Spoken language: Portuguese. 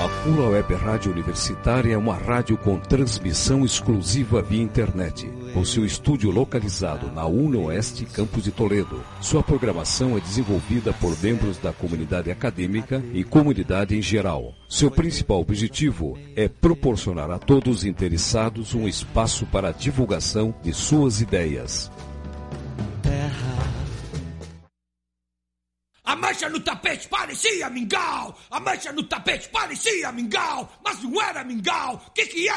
A Pula Web Rádio Universitária é uma rádio com transmissão exclusiva via internet, com seu estúdio localizado na UNOeste, campus de Toledo. Sua programação é desenvolvida por membros da comunidade acadêmica e comunidade em geral. Seu principal objetivo é proporcionar a todos os interessados um espaço para a divulgação de suas ideias. A mancha no tapete parecia mingau! A mancha no tapete parecia mingau! Mas não era mingau! Que é?